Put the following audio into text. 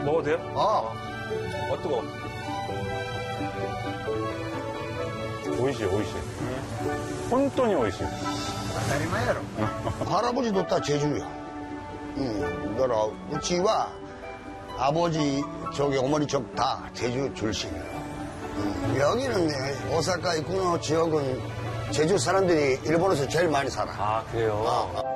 먹어도 돼요? 뜨거워. 오이시. 혼돈이 오이시. 할아버지도 다 제주야. 그러나 우치와 아버지 쪽에 어머니 쪽 다 제주 출신이야. 여기는 오사카 이쿠노 지역은 제주 사람들이 일본에서 제일 많이 살아. 아, 그래요?